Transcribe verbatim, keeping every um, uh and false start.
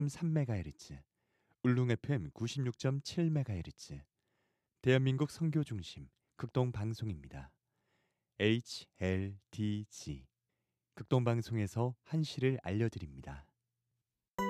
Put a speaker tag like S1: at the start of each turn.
S1: 삼 메가헤르츠, 울릉 에프엠 구십육 점 칠 메가헤르츠, 대한민국 선교 중심 극동 방송입니다. 에이치엘디지 극동 방송에서 한시를 알려드립니다.